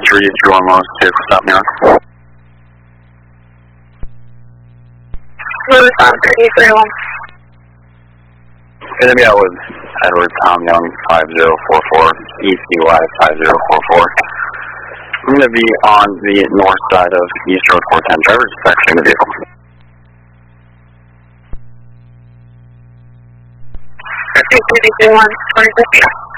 331 Los, vehicle stop New York. Louis on 331. Going to be out with Edward Tom Young 5044, ECY 5044. I'm going to be on the north side of East Road 410. Driver just exiting the vehicle. 331, 26.